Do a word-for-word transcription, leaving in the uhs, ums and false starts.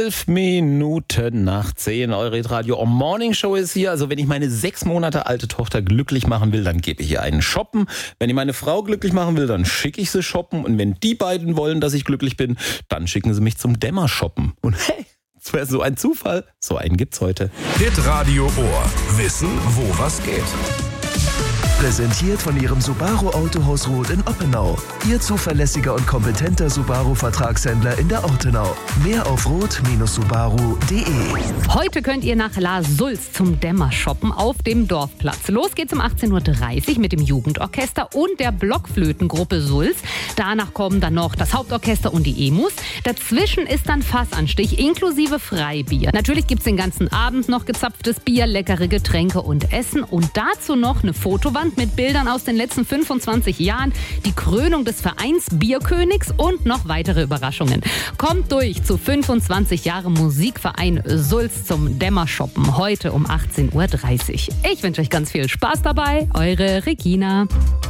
Elf Minuten nach zehn, eure Radio Morning Show ist hier. Also wenn ich meine sechs Monate alte Tochter glücklich machen will, dann gebe ich ihr einen shoppen. Wenn ich meine Frau glücklich machen will, dann schicke ich sie shoppen. Und wenn die beiden wollen, dass ich glücklich bin, dann schicken sie mich zum Dämmershoppen. Und hey, das wäre so ein Zufall. So einen gibt's heute. Hitradio Ohr. Wissen, wo was geht. Präsentiert von Ihrem Subaru Autohaus Roth in Oppenau. Ihr zuverlässiger und kompetenter Subaru-Vertragshändler in der Ortenau. Mehr auf roth Subaru punkt de. Heute könnt ihr nach La Sulz zum Dämmershoppen auf dem Dorfplatz. Los geht's um achtzehn Uhr dreißig mit dem Jugendorchester und der Blockflötengruppe Sulz. Danach kommen dann noch das Hauptorchester und die Emus. Dazwischen ist dann Fassanstich inklusive Freibier. Natürlich gibt's den ganzen Abend noch gezapftes Bier, leckere Getränke und Essen und dazu noch eine Fotowand mit Bildern aus den letzten fünfundzwanzig Jahren, die Krönung des Vereins Bierkönigs und noch weitere Überraschungen. Kommt durch zu fünfundzwanzig Jahre Musikverein Sulz zum Dämmershoppen heute um achtzehn Uhr dreißig. Ich wünsche euch ganz viel Spaß dabei. Eure Regina.